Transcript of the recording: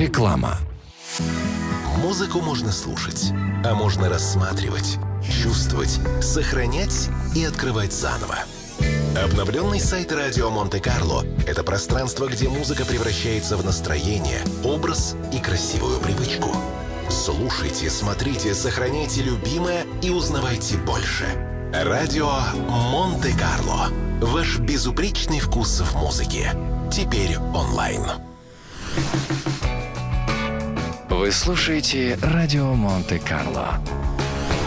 Реклама. Музыку можно слушать, а можно рассматривать, чувствовать, сохранять и открывать заново. Обновленный сайт «Радио Монте-Карло» — это пространство, где музыка превращается в настроение, образ и красивую привычку. Слушайте, смотрите, сохраняйте любимое и узнавайте больше. «Радио Монте-Карло». Ваш безупречный вкус в музыке. Теперь онлайн. Вы слушаете «Радио Монте-Карло».